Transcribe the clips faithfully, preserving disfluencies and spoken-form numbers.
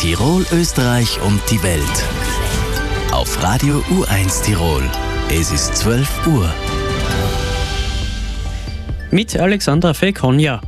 Tirol, Österreich und die Welt. Auf Radio U eins Tirol. Es ist zwölf Uhr. Mit Alexandra Fekonja.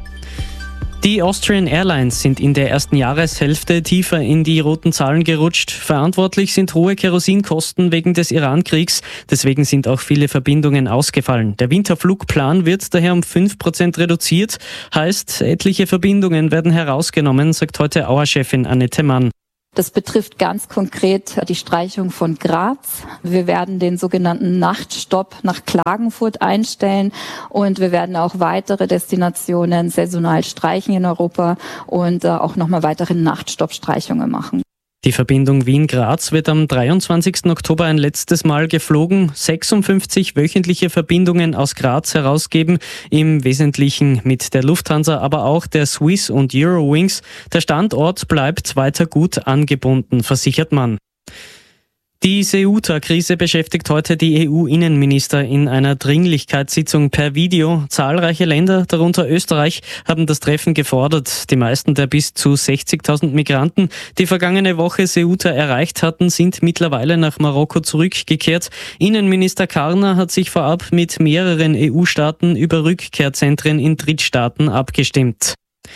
Die Austrian Airlines sind in der ersten Jahreshälfte tiefer in die roten Zahlen gerutscht. Verantwortlich sind hohe Kerosinkosten wegen des Iran-Kriegs. Deswegen sind auch viele Verbindungen ausgefallen. Der Winterflugplan wird daher um fünf Prozent reduziert. Heißt, etliche Verbindungen werden herausgenommen, sagt heute Auer-Chefin Annette Mann. Das betrifft ganz konkret die Streichung von Graz. Wir werden den sogenannten Nachtstopp nach Klagenfurt einstellen und wir werden auch weitere Destinationen saisonal streichen in Europa und auch nochmal weitere Nachtstoppstreichungen machen. Die Verbindung Wien-Graz wird am dreiundzwanzigsten Oktober ein letztes Mal geflogen. sechsundfünfzig wöchentliche Verbindungen aus Graz herausgeben, im Wesentlichen mit der Lufthansa, aber auch der Swiss und Eurowings. Der Standort bleibt weiter gut angebunden, versichert man. Die Ceuta-Krise beschäftigt heute die E U-Innenminister in einer Dringlichkeitssitzung per Video. Zahlreiche Länder, darunter Österreich, haben das Treffen gefordert. Die meisten der bis zu sechzigtausend Migranten, die vergangene Woche Ceuta erreicht hatten, sind mittlerweile nach Marokko zurückgekehrt. Innenminister Karner hat sich vorab mit mehreren E U-Staaten über Rückkehrzentren in Drittstaaten abgestimmt.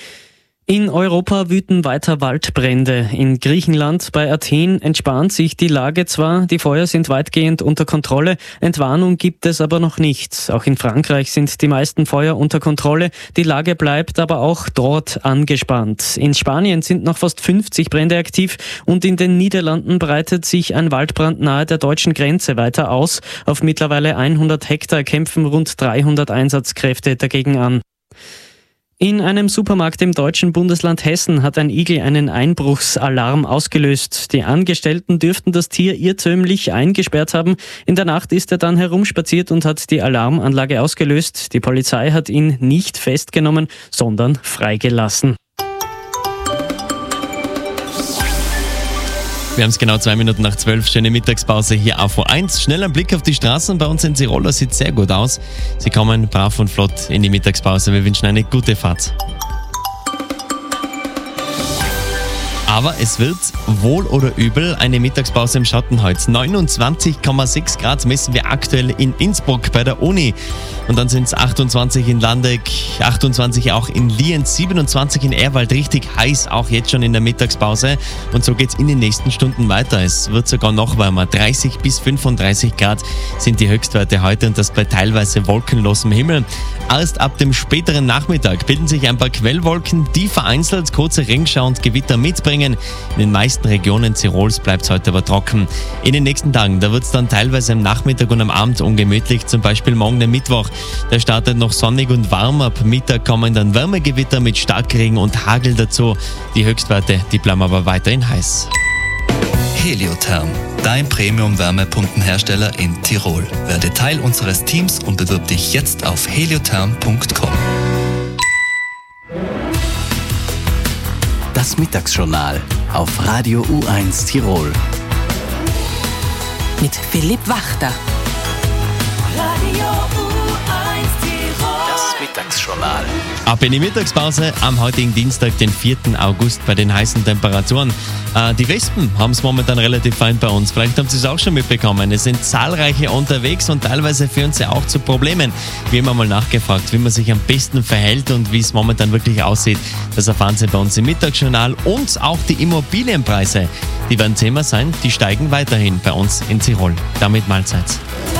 In Europa wüten weiter Waldbrände. In Griechenland bei Athen entspannt sich die Lage zwar, die Feuer sind weitgehend unter Kontrolle, Entwarnung gibt es aber noch nicht. Auch in Frankreich sind die meisten Feuer unter Kontrolle, die Lage bleibt aber auch dort angespannt. In Spanien sind noch fast fünfzig Brände aktiv und in den Niederlanden breitet sich ein Waldbrand nahe der deutschen Grenze weiter aus. Auf mittlerweile hundert Hektar kämpfen rund dreihundert Einsatzkräfte dagegen an. In einem Supermarkt im deutschen Bundesland Hessen hat ein Igel einen Einbruchsalarm ausgelöst. Die Angestellten dürften das Tier irrtümlich eingesperrt haben. In der Nacht ist er dann herumspaziert und hat die Alarmanlage ausgelöst. Die Polizei hat ihn nicht festgenommen, sondern freigelassen. Wir haben es genau zwei Minuten nach zwölf. Schöne Mittagspause hier auf O eins. Schnell ein Blick auf die Straßen bei uns in Tirol. Das sieht sehr gut aus. Sie kommen brav und flott in die Mittagspause. Wir wünschen eine gute Fahrt. Aber es wird wohl oder übel eine Mittagspause im Schatten heute. neunundzwanzig Komma sechs Grad messen wir aktuell in Innsbruck bei der Uni. Und dann sind es achtundzwanzig in Landeck, achtundzwanzig auch in Lienz, siebenundzwanzig in Ehrwald. Richtig heiß, auch jetzt schon in der Mittagspause. Und so geht es in den nächsten Stunden weiter. Es wird sogar noch wärmer. dreißig bis fünfunddreißig Grad sind die Höchstwerte heute und das bei teilweise wolkenlosem Himmel. Erst ab dem späteren Nachmittag bilden sich ein paar Quellwolken, die vereinzelt kurze Regenschauer und Gewitter mitbringen. In den meisten Regionen Tirols bleibt es heute aber trocken. In den nächsten Tagen, da wird es dann teilweise am Nachmittag und am Abend ungemütlich. Zum Beispiel morgen der Mittwoch. Der startet noch sonnig und warm. Ab Mittag kommen dann Wärmegewitter mit Starkregen und Hagel dazu. Die Höchstwerte, die bleiben aber weiterhin heiß. Heliotherm, dein Premium-Wärmepumpenhersteller in Tirol. Werde Teil unseres Teams und bewirb dich jetzt auf heliotherm punkt com. Das Mittagsjournal auf Radio U eins Tirol. Mit Philipp Wachter. Radio U eins Tirol. Das Mittagsjournal. Ab in die Mittagspause am heutigen Dienstag, den vierten August, bei den heißen Temperaturen. Äh, die Wespen haben es momentan relativ fein bei uns. Vielleicht haben Sie es auch schon mitbekommen. Es sind zahlreiche unterwegs und teilweise führen sie auch zu Problemen. Wir haben einmal nachgefragt, wie man sich am besten verhält und wie es momentan wirklich aussieht. Das erfahren Sie bei uns im Mittagsjournal. Und auch die Immobilienpreise, die werden Thema sein. Die steigen weiterhin bei uns in Tirol. Damit Mahlzeit.